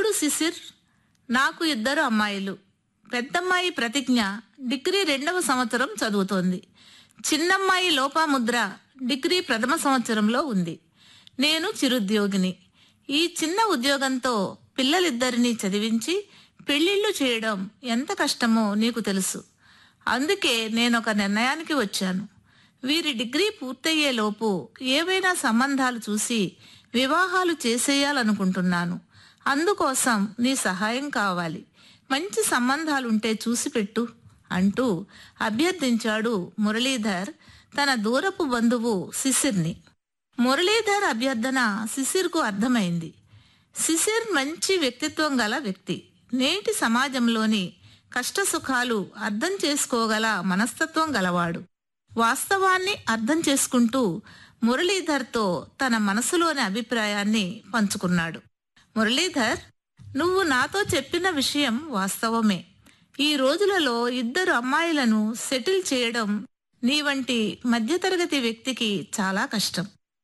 శిశిర్. నాకు ఇద్దరు అమ్మాయిలు. పెద్దమ్మాయి ప్రతిజ్ఞ డిగ్రీ 2వ సంవత్సరం చదువుతోంది. చిన్నమ్మాయి లోపాముద్ర డిగ్రీ 1వ సంవత్సరంలో ఉంది. నేను చిరుద్యోగిని. ఈ చిన్న ఉద్యోగంతో పిల్లలిద్దరినీ చదివించి పెళ్లిళ్లు చేయడం ఎంత కష్టమో నీకు తెలుసు. అందుకే నేనొక నిర్ణయానికి వచ్చాను. వీరి డిగ్రీ పూర్తయ్యేలోపు ఏవైనా సంబంధాలు చూసి వివాహాలు చేసేయాలనుకుంటున్నాను. అందుకోసం నీ సహాయం కావాలి. మంచి సంబంధాలుంటే చూసిపెట్టు అంటూ అభ్యర్థించాడు మురళీధర్ తన దూరపు బంధువు శిశిర్ని. మురళీధర్ అభ్యర్థన శిశిర్కు అర్థమైంది. శిశిర్ మంచి వ్యక్తిత్వం గల వ్యక్తి. నేటి సమాజంలోని కష్టసుఖాలు అర్థం చేసుకోగల మనస్తత్వం గలవాడు. వాస్తవాన్ని అర్థం చేసుకుంటూ మురళీధర్తో తన మనసులోని అభిప్రాయాన్ని పంచుకున్నాడు. మురళీధర్, నువ్వు నాతో చెప్పిన విషయం వాస్తవమే. ఈ రోజులలో ఇద్దరు అమ్మాయిలను సెటిల్ చేయడం నీ వంటి మధ్యతరగతి వ్యక్తికి చాలా కష్టం.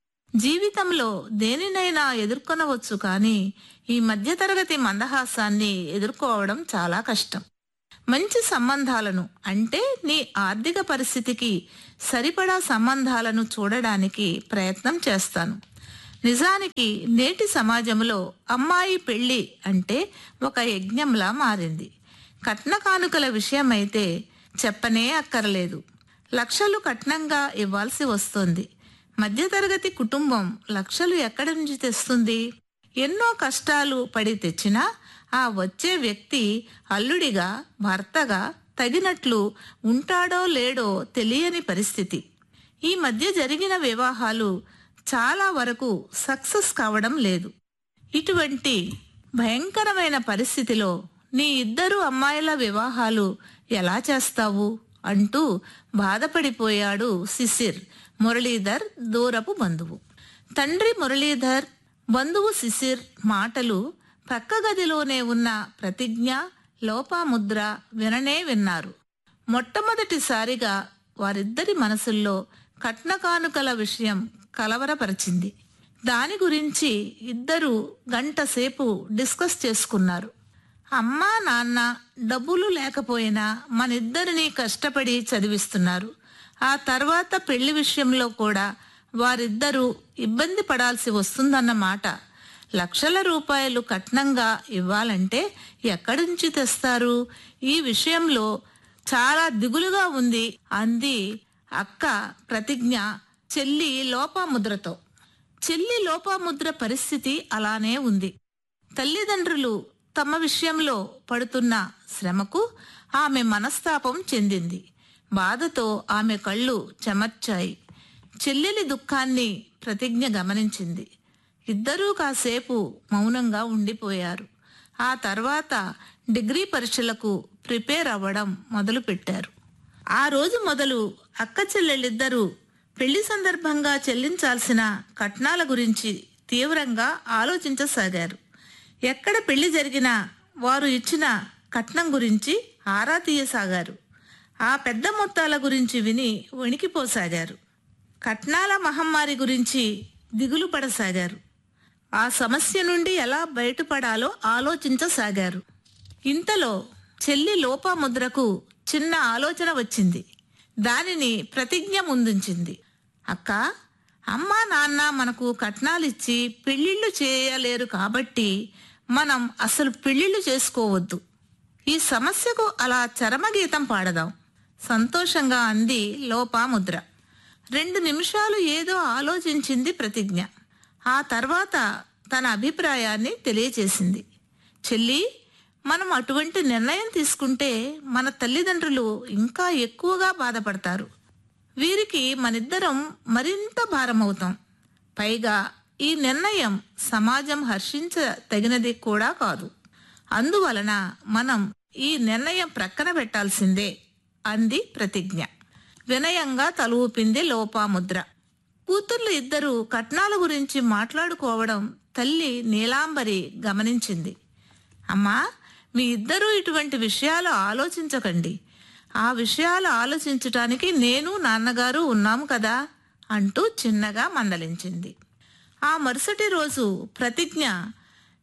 జీవితంలో దేనినైనా ఎదుర్కొనవచ్చు, కానీ ఈ మధ్యతరగతి మందహాసాన్ని ఎదుర్కోవడం చాలా కష్టం. మంచి సంబంధాలను అంటే నీ ఆర్థిక పరిస్థితికి సరిపడా సంబంధాలను చూడడానికి ప్రయత్నం చేస్తాను. నిజానికి నేటి సమాజంలో అమ్మాయి పెళ్లి అంటే ఒక యజ్ఞంలా మారింది. కట్న కానుకల విషయమైతే చెప్పనే అక్కర్లేదు. లక్షలు కట్నంగా ఇవ్వాల్సి వస్తుంది. మధ్యతరగతి కుటుంబం లక్షలు ఎక్కడి నుంచి తెస్తుంది? ఎన్నో కష్టాలు పడి తెచ్చినా ఆ వచ్చే వ్యక్తి అల్లుడిగా, భర్తగా తగినట్లు ఉంటాడో లేడో తెలియని పరిస్థితి. ఈ మధ్య జరిగిన వివాహాలు చాలా వరకు సక్సెస్ కావడం లేదు. ఇటువంటి భయంకరమైన పరిస్థితిలో నీ ఇద్దరు అమ్మాయిల వివాహాలు ఎలా చేస్తావు అంటూ బాధపడిపోయాడు శిశిర్, మురళీధర్ దూరపు బంధువు. తండ్రి మురళీధర్, బంధువు శిశిర్ మాటలు పక్క గదిలోనే ఉన్న ప్రతిజ్ఞ, లోపాముద్ర విననే విన్నారు. మొట్టమొదటిసారిగా వారిద్దరి మనసుల్లో కట్న కానుకల విషయం కలవరపరిచింది. దాని గురించి ఇద్దరు గంట సేపు డిస్కస్ చేసుకున్నారు. అమ్మా నాన్న డబ్బులు లేకపోయినా మనిద్దరినీ కష్టపడి చదివిస్తున్నారు. ఆ తర్వాత పెళ్లి విషయంలో కూడా వారిద్దరూ ఇబ్బంది పడాల్సి వస్తుందన్నమాట. లక్షల రూపాయలు కట్నంగా ఇవ్వాలంటే ఎక్కడి నుంచి తెస్తారు? ఈ విషయంలో చాలా దిగులుగా ఉంది అంది అక్క ప్రతిజ్ఞ చెల్లి లోపాముద్రతో. చెల్లి లోపాముద్ర పరిస్థితి అలానే ఉంది. తల్లిదండ్రులు తమ విషయంలో పడుతున్న శ్రమకు ఆమె మనస్తాపం చెందింది. బాధతో ఆమె కళ్ళు చెమర్చాయి. చెల్లెలి దుఃఖాన్ని ప్రతిజ్ఞ గమనించింది. ఇద్దరూ కాసేపు మౌనంగా ఉండిపోయారు. ఆ తర్వాత డిగ్రీ పరీక్షలకు ప్రిపేర్ అవ్వడం మొదలుపెట్టారు. ఆ రోజు మొదలు అక్క చెల్లెలిద్దరూ పెళ్లి సందర్భంగా చెల్లించాల్సిన కట్నాల గురించి తీవ్రంగా ఆలోచించసాగారు. ఎక్కడ పెళ్లి జరిగినా వారు ఇచ్చిన కట్నం గురించి ఆరా తీయసాగారు. ఆ పెద్ద మొత్తాల గురించి విని వణికిపోసాగారు. కట్నాల మహమ్మారి గురించి దిగులు పడసాగారు. ఆ సమస్య నుండి ఎలా బయటపడాలో ఆలోచించసాగారు. ఇంతలో చెల్లి లోపాముద్రకు చిన్న ఆలోచన వచ్చింది. దానిని ప్రతిజ్ఞ ముందుంచింది. అక్క, అమ్మా నాన్న మనకు కట్నాలిచ్చి పెళ్లిళ్లు చేయలేరు కాబట్టి మనం అసలు పెళ్లిళ్లు చేసుకోవద్దు. ఈ సమస్యకు అలా చరమగీతం పాడదాం సంతోషంగా అంది లోపాముద్ర. 2 నిమిషాలు ఏదో ఆలోచించింది ప్రతిజ్ఞ. ఆ తర్వాత తన అభిప్రాయాన్ని తెలియచేసింది. చెల్లి, మనం అటువంటి నిర్ణయం తీసుకుంటే మన తల్లిదండ్రులు ఇంకా ఎక్కువగా బాధపడతారు. వీరికి మనిద్దరం మరింత భారమవుతాం. పైగా ఈ నిర్ణయం సమాజం హర్షించదగినది కూడా కాదు. అందువలన మనం ఈ నిర్ణయం ప్రక్కన పెట్టాల్సిందే అంది ప్రతిజ్ఞ. వినయంగా తలూపింది లోపాముద్ర. కూతుర్లు ఇద్దరు కట్నాల గురించి మాట్లాడుకోవడం తల్లి నీలాంబరి గమనించింది. అమ్మా, మీ ఇద్దరూ ఇటువంటి విషయాలు ఆలోచించకండి. ఆ విషయాలు ఆలోచించటానికి నేను నాన్నగారు ఉన్నాము కదా అంటూ చిన్నగా మందలించింది. ఆ మరుసటి రోజు ప్రతిజ్ఞ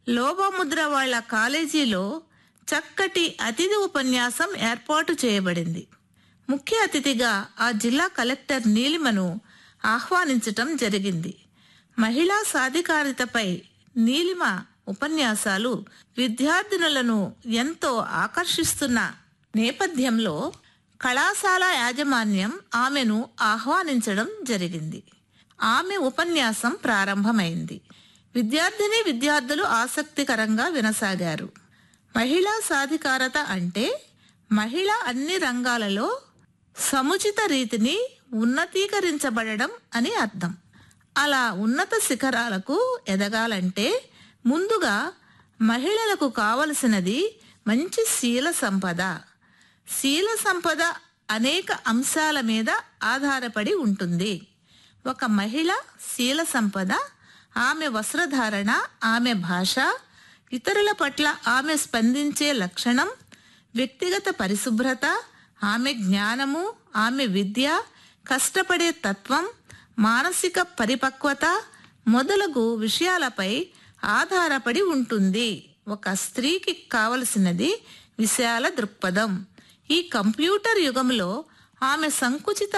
లోపాముద్ర వాళ్ళ కాలేజీలో చక్కటి అతిథి ఉపన్యాసం ఏర్పాటు చేయబడింది. ముఖ్య అతిథిగా ఆ జిల్లా కలెక్టర్ నీలిమను ఆహ్వానించటం జరిగింది. మహిళా సాధికారితపై నీలిమ ఉపన్యాసాలు విద్యార్థినులను ఎంతో ఆకర్షిస్తున్న నేపథ్యంలో కళాశాల యాజమాన్యం ఆమెను ఆహ్వానించడం జరిగింది. ఆమె ఉపన్యాసం ప్రారంభమైంది. విద్యార్థులు ఆసక్తికరంగా వినసాగారు. మహిళా సాధికారత అంటే మహిళ అన్ని రంగాలలో సముచిత రీతిని ఉన్నతీకరించబడడం అని అర్థం. అలా ఉన్నత శిఖరాలకు ఎదగాలంటే ముందుగా మహిళలకు కావలసినది మంచి శీల సంపద. శీల సంపద అనేక అంశాల మీద ఆధారపడి ఉంటుంది. ఒక మహిళ శీల సంపద ఆమె వస్త్రధారణ, ఆమె భాష, ఇతరుల పట్ల ఆమె స్పందించే లక్షణం, వ్యక్తిగత పరిశుభ్రత, ఆమె జ్ఞానము, ఆమె విద్య, కష్టపడే తత్వం, మానసిక పరిపక్వత మొదలగు విషయాలపై ఆధారపడి ఉంటుంది. ఒక స్త్రీకి కావలసినది విశాల దృక్పథం. ఈ కంప్యూటర్ యుగంలో ఆమె సంకుచిత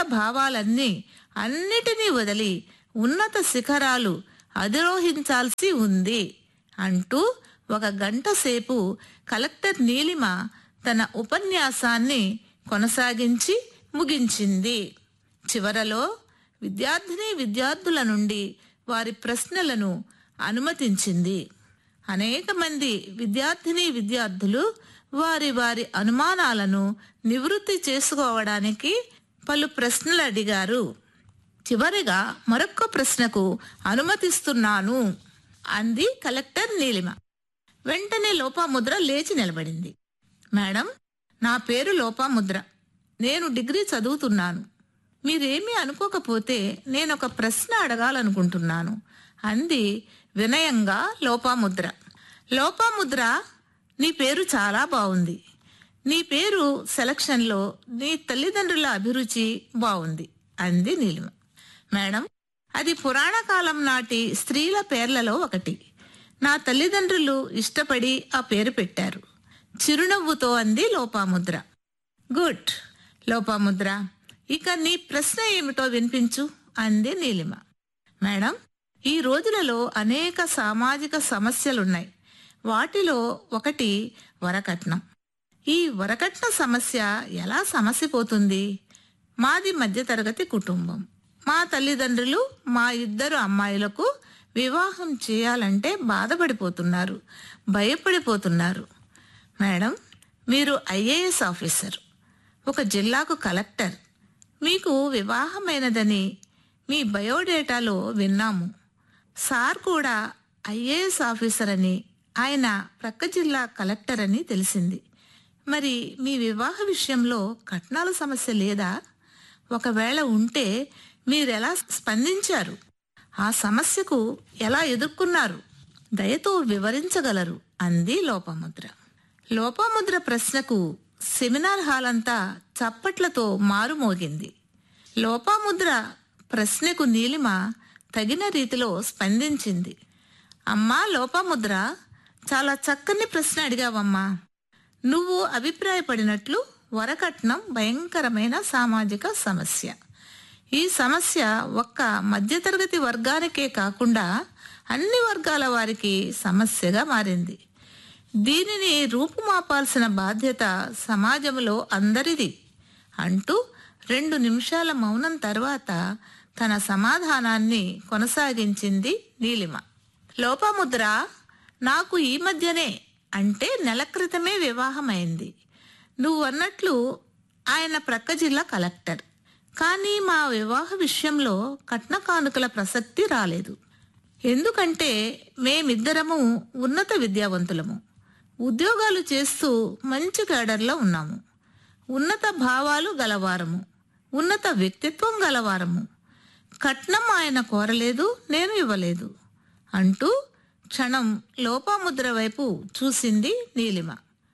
అన్నిటినీ వదిలి ఉన్నత శిఖరాలు అధిరోహించాల్సి ఉంది అంటూ 1 గంట సేపు కలెక్టర్ నీలిమ తన ఉపన్యాసాన్ని కొనసాగించి ముగించింది. చివరలో విద్యార్థుల నుండి వారి ప్రశ్నలను అనుమతించింది. అనేక మంది విద్యార్థులు వారి అనుమానాలను నివృత్తి చేసుకోవడానికి పలు ప్రశ్నలు అడిగారు. చివరిగా మరొక్క ప్రశ్నకు అనుమతిస్తున్నాను అంది కలెక్టర్ నీలిమ. వెంటనే లోపాముద్ర లేచి నిలబడింది. మేడం, నా పేరు లోపాముద్ర. నేను డిగ్రీ చదువుతున్నాను. మీరేమీ అనుకోకపోతే నేనొక ప్రశ్న అడగాలనుకుంటున్నాను అంది వినయంగా లోపాముద్ర. లోపాముద్ర, నీ పేరు చాలా బాగుంది. నీ పేరు సెలక్షన్లో నీ తల్లిదండ్రుల అభిరుచి బాగుంది అంది నీలిమ. మేడం, అది పురాణ కాలం నాటి స్త్రీల పేర్లలో ఒకటి. నా తల్లిదండ్రులు ఇష్టపడి ఆ పేరు పెట్టారు. చిరునవ్వుతో అంది లోపాముద్ర. గుడ్ లోపాముద్ర, ఇక నీ ప్రశ్న ఏమిటో వినిపించు అంది నీలిమ. మేడం, ఈ రోజులలో అనేక సామాజిక సమస్యలున్నాయి. వాటిలో ఒకటి వరకట్నం. ఈ వరకట్న సమస్య ఎలా సమసిపోతుంది? మాది మధ్యతరగతి కుటుంబం. మా తల్లిదండ్రులు మా 2 అమ్మాయిలకు వివాహం చేయాలంటే బాధపడిపోతున్నారు, భయపడిపోతున్నారు. మేడం, మీరు ఐఏఎస్ ఆఫీసర్, ఒక జిల్లాకు కలెక్టర్. మీకు వివాహమైనదని మీ బయోడేటాలో విన్నాము. సార్ కూడా ఐఏఎస్ ఆఫీసర్ అని, ఆయన ప్రక్క జిల్లా కలెక్టర్ అని తెలిసింది. మరి మీ వివాహ విషయంలో కట్నాల సమస్య లేదా? ఒకవేళ ఉంటే మీరెలా స్పందించారు? ఆ సమస్యకు ఎలా ఎదుర్కొన్నారు? దయతో వివరించగలరు అంది లోపాముద్ర. లోపాముద్ర ప్రశ్నకు సెమినార్ హాల్ అంతా చప్పట్లతో మారుమోగింది. లోపాముద్ర ప్రశ్నకు నీలిమ తగిన రీతిలో స్పందించింది. అమ్మా లోపాముద్ర, చాలా చక్కని ప్రశ్న అడిగావమ్మా. నువ్వు అభిప్రాయపడినట్లు వరకట్నం భయంకరమైన సామాజిక సమస్య. ఈ సమస్య ఒక్క మధ్యతరగతి వర్గానికే కాకుండా అన్ని వర్గాల వారికి సమస్యగా మారింది. దీనిని రూపుమాపాల్సిన బాధ్యత సమాజంలో అందరిది అంటూ 2 నిమిషాల మౌనం తర్వాత తన సమాధానాన్ని కొనసాగించింది నీలిమ. లోపాముద్ర, నాకు ఈ మధ్యనే, అంటే నెల క్రితమే వివాహమైంది. నువ్వు అన్నట్లు ఆయన ప్రక్క జిల్లా కలెక్టర్. కానీ మా వివాహ విషయంలో కట్న కానుకల ప్రసక్తి రాలేదు. ఎందుకంటే మేమిద్దరము ఉన్నత విద్యావంతులము, ఉద్యోగాలు చేస్తూ మంచి కేడర్లో ఉన్నాము, ఉన్నత భావాలు గలవారము, ఉన్నత వ్యక్తిత్వం గలవారము. కట్నం ఆయన కోరలేదు, నేను ఇవ్వలేదు అంటూ క్షణం లోపాముద్ర వైపు చూసింది నీలిమ.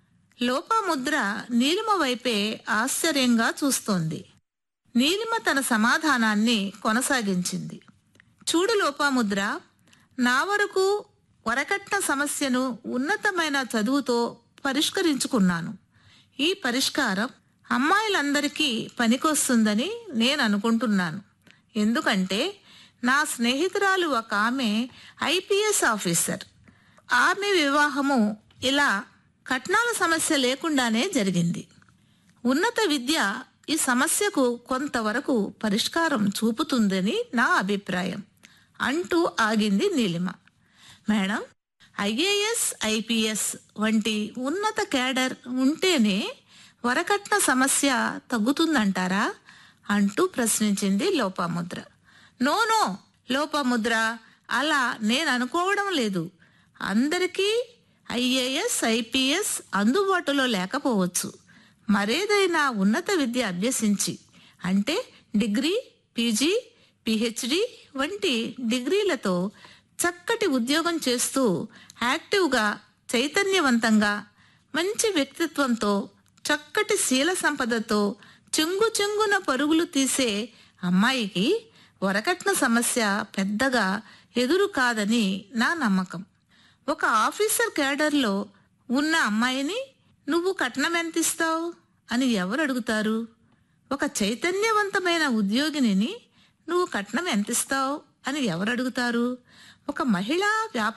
లోపాముద్ర నీలిమ వైపే ఆశ్చర్యంగా చూస్తోంది. నీలిమ తన సమాధానాన్ని కొనసాగించింది. చూడు లోపాముద్ర, నా వరకు వరకట్న సమస్యను ఉన్నతమైన చదువుతో పరిష్కరించుకున్నాను. ఈ పరిష్కారం అమ్మాయిలందరికీ పనికొస్తుందని నేను అనుకుంటున్నాను. ఎందుకంటే నా స్నేహితురాలు ఒక ఆమె ఐపీఎస్ ఆఫీసర్. ఆమె వివాహము ఇలా కట్నాల సమస్య లేకుండానే జరిగింది. ఉన్నత విద్య ఈ సమస్యకు కొంతవరకు పరిష్కారం చూపుతుందని నా అభిప్రాయం అంటూ ఆగింది నీలిమ. మేడం, ఐఏఎస్ ఐపీఎస్ వంటి ఉన్నత క్యాడర్ ఉంటేనే వరకట్న సమస్య తగ్గుతుందంటారా అంటూ ప్రశ్నించింది లోపాముద్ర. నో లోపాముద్ర, అలా నేను అనుకోవడం లేదు. అందరికీ ఐఏఎస్ ఐపీఎస్ అందుబాటులో లేకపోవచ్చు. మరేదైనా ఉన్నత విద్య అభ్యసించి, అంటే డిగ్రీ, పీజీ, పిహెచ్డి వంటి డిగ్రీలతో చక్కటి ఉద్యోగం చేస్తూ యాక్టివ్గా, చైతన్యవంతంగా, మంచి వ్యక్తిత్వంతో, చక్కటి శీల సంపదతో చెంగు చెంగున పరుగులు తీసే అమ్మాయికి వరకట్న సమస్య పెద్దగా ఎదురు కాదని నా నమ్మకం. ఒక ఆఫీసర్ క్యాడర్లో ఉన్న అమ్మాయిని నువ్వు కట్నం ఎంతిస్తావు అని ఎవరు అడుగుతారు? ఒక చైతన్యవంతమైన ఉద్యోగిని నువ్వు కట్నం ఎంతిస్తావు అని ఎవరు అడుగుతారు? ఒక మహిళా వ్యాపార